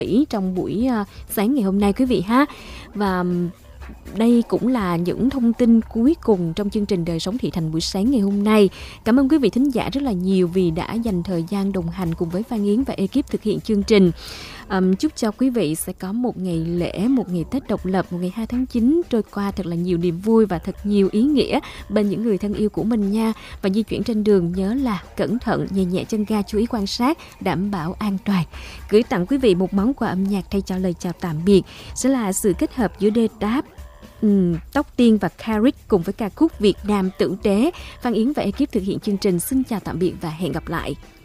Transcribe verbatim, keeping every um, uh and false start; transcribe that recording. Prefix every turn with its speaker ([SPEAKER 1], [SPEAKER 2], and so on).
[SPEAKER 1] trong buổi uh, sáng ngày hôm nay quý vị ha. Và đây cũng là những thông tin cuối cùng trong chương trình Đời Sống Thị Thành buổi sáng ngày hôm nay. Cảm ơn quý vị thính giả rất là nhiều vì đã dành thời gian đồng hành cùng với Phan Yến và ekip thực hiện chương trình. Um, chúc cho quý vị sẽ có một ngày lễ, một ngày Tết độc lập, một ngày hai tháng chín trôi qua thật là nhiều niềm vui và thật nhiều ý nghĩa bên những người thân yêu của mình nha. Và di chuyển trên đường nhớ là cẩn thận, nhẹ nhẹ chân ga, chú ý quan sát, đảm bảo an toàn. Gửi tặng quý vị một món quà âm nhạc thay cho lời chào tạm biệt sẽ là sự kết hợp giữa đê đáp, Ừ, Tóc Tiên và Carrick cùng với ca khúc Việt Nam tử tế. Phan Yến và ekip thực hiện chương trình xin chào tạm biệt và hẹn gặp lại.